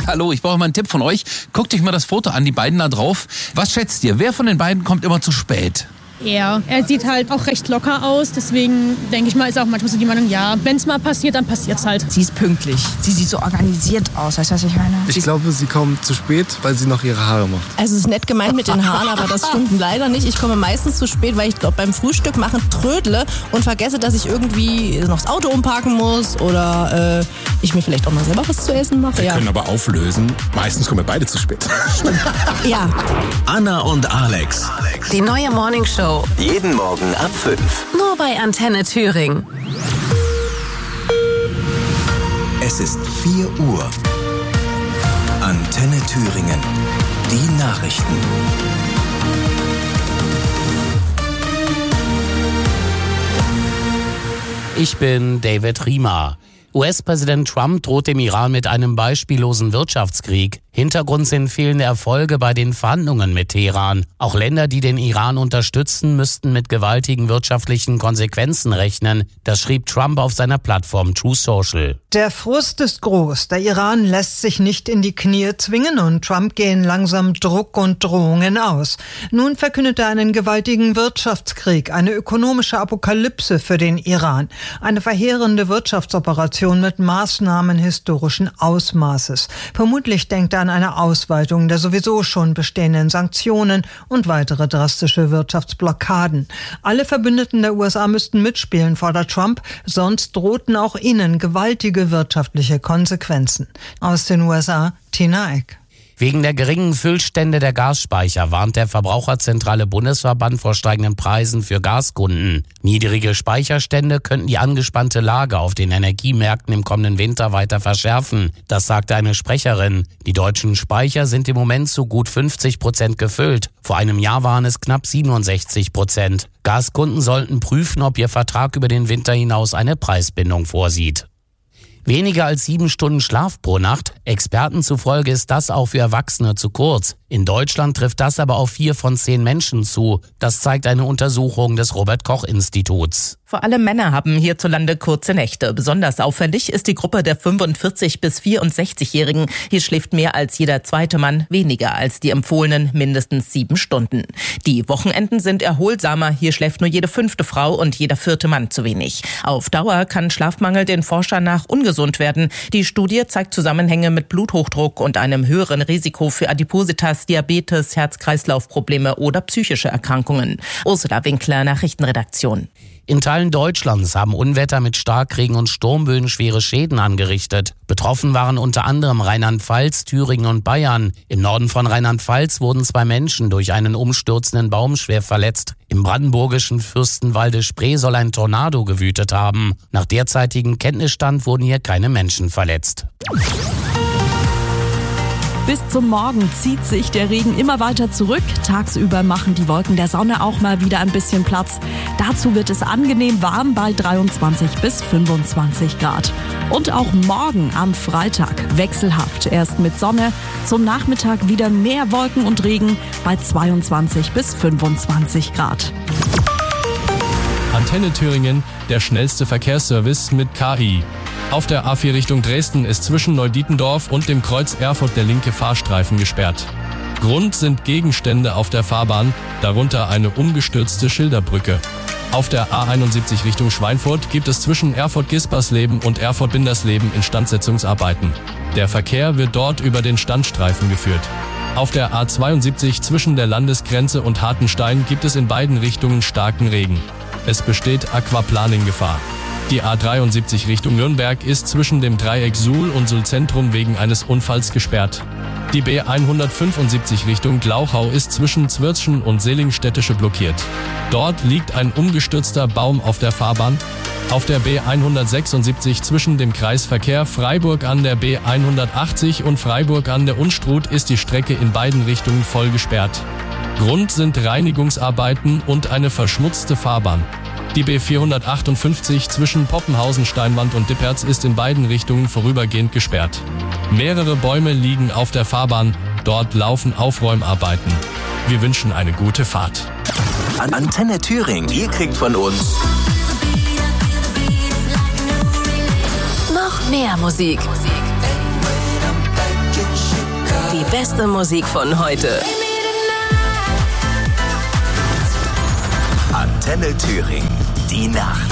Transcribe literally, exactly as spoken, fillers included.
Hallo, ich brauche mal einen Tipp von euch. Guckt euch mal das Foto an, die beiden da drauf. Was schätzt ihr? Wer von den beiden kommt immer zu spät? Er. Er sieht halt auch recht locker aus, deswegen denke ich mal, ist auch manchmal so die Meinung, ja, wenn es mal passiert, dann passiert es halt. Sie ist pünktlich. Sie sieht so organisiert aus, weißt du, was ich meine? Ich glaube, sie kommt zu spät, weil sie noch ihre Haare macht. Also es ist nett gemeint mit den Haaren, aber das stimmt leider nicht. Ich komme meistens zu spät, weil ich glaube beim Frühstück machen trödle und vergesse, dass ich irgendwie noch das Auto umparken muss oder äh, ich mir vielleicht auch mal selber was zu essen mache. Wir ja. können aber auflösen, meistens kommen wir beide zu spät. Ja. Anna und Alex. Die neue Morning Show. Jeden Morgen ab fünf. Nur bei Antenne Thüringen. Es ist vier Uhr. Antenne Thüringen. Die Nachrichten. Ich bin David Riemer. U S-Präsident Trump droht dem Iran mit einem beispiellosen Wirtschaftskrieg. Hintergrund sind fehlende Erfolge bei den Verhandlungen mit Teheran. Auch Länder, die den Iran unterstützen, müssten mit gewaltigen wirtschaftlichen Konsequenzen rechnen. Das schrieb Trump auf seiner Plattform True Social. Der Frust ist groß. Der Iran lässt sich nicht in die Knie zwingen und Trump gehen langsam Druck und Drohungen aus. Nun verkündet er einen gewaltigen Wirtschaftskrieg, eine ökonomische Apokalypse für den Iran. Eine verheerende Wirtschaftsoperation mit Maßnahmen historischen Ausmaßes. Vermutlich denkt er an eine Ausweitung der sowieso schon bestehenden Sanktionen und weitere drastische Wirtschaftsblockaden. Alle Verbündeten der U S A müssten mitspielen, fordert Trump, sonst drohten auch ihnen gewaltige wirtschaftliche Konsequenzen. Aus den U S A, Tina Eck. Wegen der geringen Füllstände der Gasspeicher warnt der Verbraucherzentrale Bundesverband vor steigenden Preisen für Gaskunden. Niedrige Speicherstände könnten die angespannte Lage auf den Energiemärkten im kommenden Winter weiter verschärfen. Das sagte eine Sprecherin. Die deutschen Speicher sind im Moment zu gut fünfzig Prozent gefüllt. Vor einem Jahr waren es knapp siebenundsechzig Prozent. Gaskunden sollten prüfen, ob ihr Vertrag über den Winter hinaus eine Preisbindung vorsieht. Weniger als sieben Stunden Schlaf pro Nacht. Experten zufolge ist das auch für Erwachsene zu kurz. In Deutschland trifft das aber auf vier von zehn Menschen zu. Das zeigt eine Untersuchung des Robert-Koch-Instituts. Vor allem Männer haben hierzulande kurze Nächte. Besonders auffällig ist die Gruppe der fünfundvierzig- bis vierundsechzigjährigen. Hier schläft mehr als jeder zweite Mann weniger als die empfohlenen mindestens sieben Stunden. Die Wochenenden sind erholsamer. Hier schläft nur jede fünfte Frau und jeder vierte Mann zu wenig. Auf Dauer kann Schlafmangel den Forschern nach ungesund werden. Die Studie zeigt Zusammenhänge mit Bluthochdruck und einem höheren Risiko für Adipositas, Diabetes, Herz-Kreislauf-Probleme oder psychische Erkrankungen. Ursula Winkler, Nachrichtenredaktion. In Teilen Deutschlands haben Unwetter mit Starkregen und Sturmböen schwere Schäden angerichtet. Betroffen waren unter anderem Rheinland-Pfalz, Thüringen und Bayern. Im Norden von Rheinland-Pfalz wurden zwei Menschen durch einen umstürzenden Baum schwer verletzt. Im brandenburgischen Fürstenwalde-Spree soll ein Tornado gewütet haben. Nach derzeitigem Kenntnisstand wurden hier keine Menschen verletzt. Bis zum Morgen zieht sich der Regen immer weiter zurück. Tagsüber machen die Wolken der Sonne auch mal wieder ein bisschen Platz. Dazu wird es angenehm warm bei dreiundzwanzig bis fünfundzwanzig Grad. Und auch morgen am Freitag wechselhaft. Erst mit Sonne, zum Nachmittag wieder mehr Wolken und Regen bei zweiundzwanzig bis fünfundzwanzig Grad. Antenne Thüringen, der schnellste Verkehrsservice mit K I. Auf der A vier Richtung Dresden ist zwischen Neudietendorf und dem Kreuz Erfurt der linke Fahrstreifen gesperrt. Grund sind Gegenstände auf der Fahrbahn, darunter eine umgestürzte Schilderbrücke. Auf der A einundsiebzig Richtung Schweinfurt gibt es zwischen Erfurt-Gispersleben und Erfurt-Bindersleben Instandsetzungsarbeiten. Der Verkehr wird dort über den Standstreifen geführt. Auf der A zweiundsiebzig zwischen der Landesgrenze und Hartenstein gibt es in beiden Richtungen starken Regen. Es besteht Aquaplaning-Gefahr. Die A dreiundsiebzig Richtung Nürnberg ist zwischen dem Dreieck Suhl und Suhl-Zentrum wegen eines Unfalls gesperrt. Die B hundertfünfundsiebzig Richtung Glauchau ist zwischen Zwirtschen und Selingstädtische blockiert. Dort liegt ein umgestürzter Baum auf der Fahrbahn. Auf der B hundertsechsundsiebzig zwischen dem Kreisverkehr Freiburg an der B hundertachtzig und Freiburg an der Unstrut ist die Strecke in beiden Richtungen voll gesperrt. Grund sind Reinigungsarbeiten und eine verschmutzte Fahrbahn. Die B vierhundertachtundfünfzig zwischen Poppenhausen, Steinwand und Dippertz ist in beiden Richtungen vorübergehend gesperrt. Mehrere Bäume liegen auf der Fahrbahn, dort laufen Aufräumarbeiten. Wir wünschen eine gute Fahrt. Antenne Thüringen, ihr kriegt von uns noch mehr Musik. Die beste Musik von heute. Antenne Thüringen. Die Nacht.